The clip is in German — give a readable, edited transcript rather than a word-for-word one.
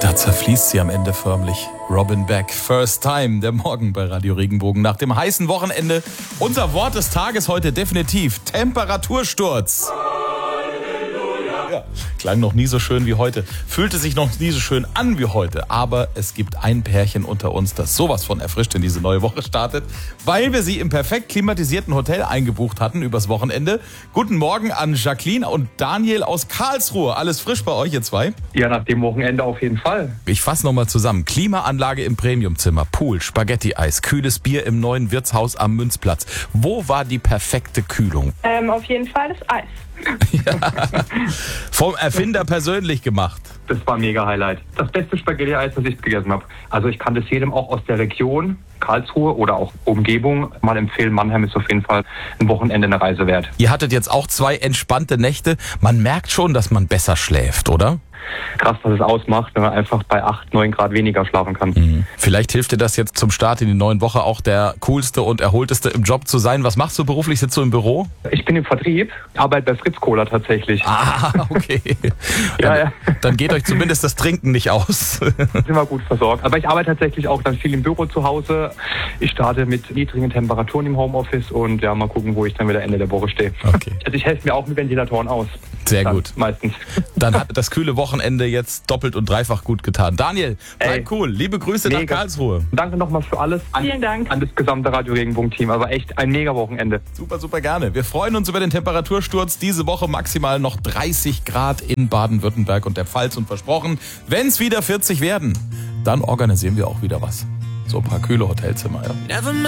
Da zerfließt sie am Ende förmlich. Robin Beck, First Time, der Morgen bei Radio Regenbogen nach dem heißen Wochenende. Unser Wort des Tages heute definitiv Temperatursturz. Ja, klang noch nie so schön wie heute, fühlte sich noch nie so schön an wie heute, aber es gibt ein Pärchen unter uns, das sowas von erfrischt in diese neue Woche startet, weil wir sie im perfekt klimatisierten Hotel eingebucht hatten übers Wochenende. Guten Morgen an Jacqueline und Daniel aus Karlsruhe. Alles frisch bei euch, ihr zwei? Ja, nach dem Wochenende auf jeden Fall. Ich fasse nochmal zusammen. Klimaanlage im Premiumzimmer, Pool, Spaghetti-Eis, kühles Bier im neuen Wirtshaus am Münzplatz. Wo war die perfekte Kühlung? Auf jeden Fall das Eis. Ja. Vom Erfinder persönlich gemacht. Das war ein mega Highlight. Das beste Spaghetti-Eis, das ich gegessen habe. Also ich kann das jedem auch aus der Region, Karlsruhe oder auch Umgebung mal empfehlen. Mannheim ist auf jeden Fall ein Wochenende eine Reise wert. Ihr hattet jetzt auch 2 entspannte Nächte. Man merkt schon, dass man besser schläft, oder? Krass, was es ausmacht, wenn man einfach bei 8, 9 Grad weniger schlafen kann. Vielleicht hilft dir das jetzt zum Start in die neuen Woche auch der coolste und erholteste im Job zu sein. Was machst du beruflich? Sitzt du im Büro? Ich bin im Vertrieb, arbeite bei Fritz Cola tatsächlich. Ah, okay. Ja. Dann geht euch zumindest das Trinken nicht aus. Sind wir gut versorgt. Aber ich arbeite tatsächlich auch dann viel im Büro zu Hause. Ich starte mit niedrigen Temperaturen im Homeoffice und ja, mal gucken, wo ich dann wieder Ende der Woche stehe. Okay. Also ich helfe mir auch mit Ventilatoren aus. Sehr Dann gut. Meistens. Dann hat das kühle Wochenende jetzt doppelt und dreifach gut getan. Daniel, bleib cool. Liebe Grüße nach Mega. Karlsruhe. Danke nochmal für alles. Vielen Dank. An das gesamte Radio Regenbogen-Team. Aber echt ein mega Wochenende. Super, super gerne. Wir freuen uns über den Temperatursturz. Diese Woche maximal noch 30 Grad in Baden-Württemberg und der Pfalz. Und versprochen, wenn es wieder 40 werden, dann organisieren wir auch wieder was. So ein paar kühle Hotelzimmer. Ja.